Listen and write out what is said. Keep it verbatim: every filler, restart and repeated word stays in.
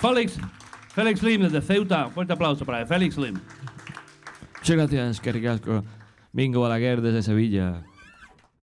Félix, Félix Lim desde Ceuta. Fuerte aplauso para él. Félix Lim. Muchas gracias, que ricasco. Mingo Balaguer desde Sevilla.